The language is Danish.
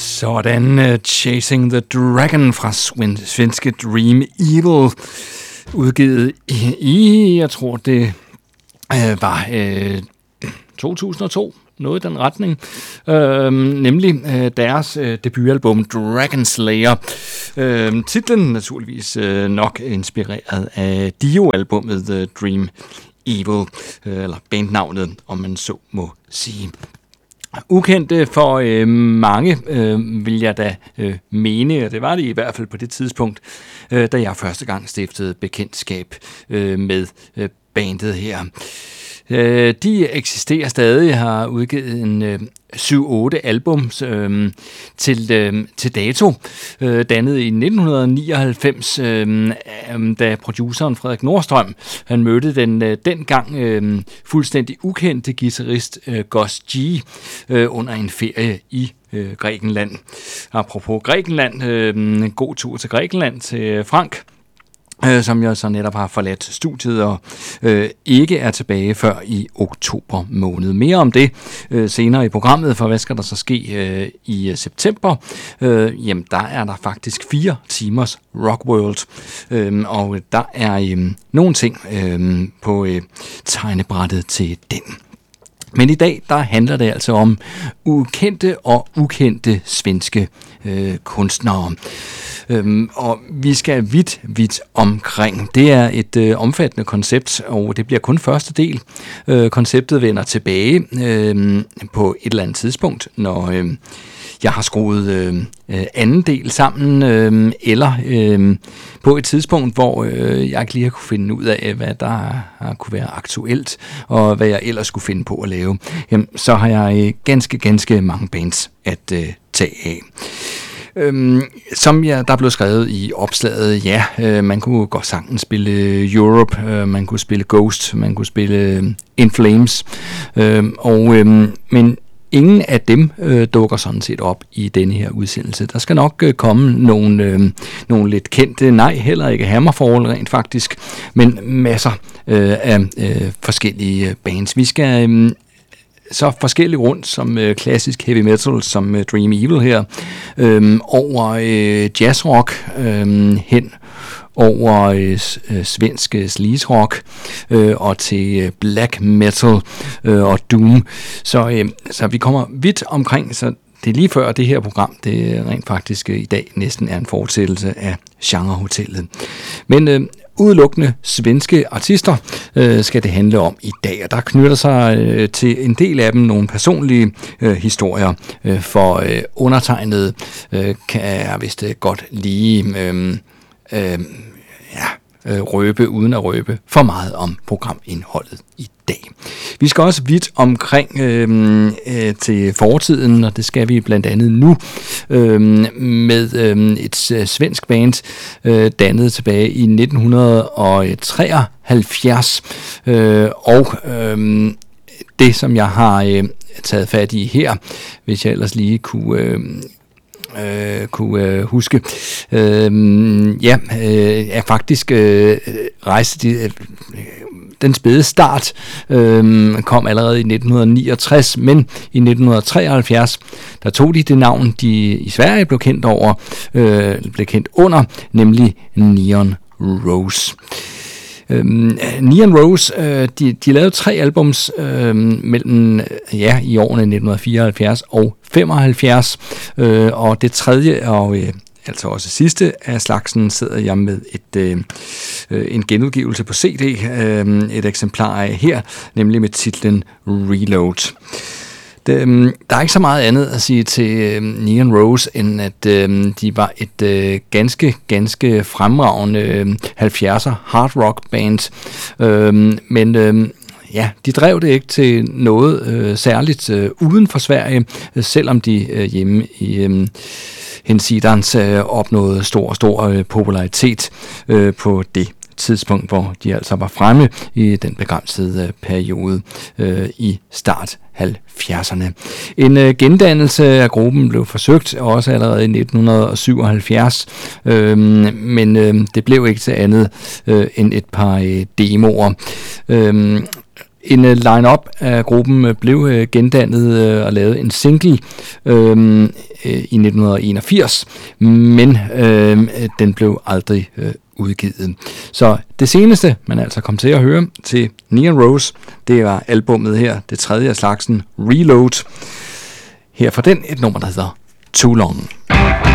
Sådan, Chasing the Dragon fra svenske Dream Evil, udgivet i jeg tror det var 2002, noget i den retning, nemlig deres debutalbum Dragon Slayer. Titlen naturligvis nok inspireret af Dio-albummet The Dream Evil, eller bandnavnet, om man så må sige. Ukendte for mange, vil jeg da mene, og det var det i hvert fald på det tidspunkt, da jeg første gang stiftede bekendtskab med bandet her. De eksisterer stadig, har udgivet en 7-8 albums til dato, dannet i 1999, da produceren Frederik Nordstrøm, han mødte den dengang fuldstændig ukendte guitarist Gus G under en ferie i Grækenland. Apropos Grækenland, god tur til Grækenland til Frank, som jeg så netop har forladt studiet og ikke er tilbage før i oktober måned. Mere om det senere i programmet, for hvad skal der så ske i september? Jamen, der er der faktisk 4 timers Rockworld, og der er nogle ting på tegnebrættet til den. Men i dag, der handler det altså om ukendte og ukendte svenske kunstnere. Og vi skal vidt omkring. Det er et omfattende koncept, og det bliver kun første del. Konceptet vender tilbage på et eller andet tidspunkt, når jeg har skruet anden del sammen, eller på et tidspunkt, hvor jeg ikke lige har kunne finde ud af, hvad der kunne være aktuelt, og hvad jeg ellers skulle finde på at lave. Jamen, så har jeg ganske mange bands at tage af. Som der blev skrevet i opslaget, ja, man kunne godt sagtens spille Europe, man kunne spille Ghost, man kunne spille In Flames, men ingen af dem dukker sådan set op i denne her udsendelse. Der skal nok komme nogle lidt kendte, nej, heller ikke Hammerfall rent faktisk, men masser af forskellige bands. Vi skal så forskellige rundt, som klassisk heavy metal, som Dream Evil her, over jazzrock, hen over svensk sleaze rock og til black metal og doom. Så vi kommer vidt omkring, så det er lige før det her program, det rent faktisk i dag næsten er en fortsættelse af Genrehotellet. Men udelukkende svenske artister skal det handle om i dag, og der knytter sig til en del af dem nogle personlige historier, for undertegnet kan jeg vist godt lige røbe uden at røbe for meget om programindholdet i dag. Vi skal også vidt omkring til fortiden, og det skal vi blandt andet nu med et svensk band dannet tilbage i 1973, og det som jeg har taget fat i her, hvis jeg ellers lige kunne huske, er faktisk rejse den spæde start kom allerede i 1969, men i 1973, der tog de det navn, de i Sverige blev kendt under, nemlig Neon Rose. Neon Rose, de lavede 3 albums mellem i årene 1974 og 75, og det tredje og altså også sidste af slagsen sidder jeg med en genudgivelse på CD, et eksemplar af her, nemlig med titlen Reload. Der er ikke så meget andet at sige til Neon Rose, end at de var et ganske fremragende 70'er hard rock band, men de drev det ikke til noget særligt uden for Sverige, selvom de hjemme i hensidans opnåede stor popularitet på det tidspunkt, hvor de altså var fremme i den begrænsede periode i start 70'erne. En gendannelse af gruppen blev forsøgt også allerede i 1977, men det blev ikke til andet end et par demoer. En line-up af gruppen blev gendannet og lavet en single i 1981, men den blev aldrig udgivet. Så det seneste, man altså kom til at høre til Neon Rose, det var albummet her, det tredje af slagsen, Reload. Her fra den et nummer, der hedder Too Long.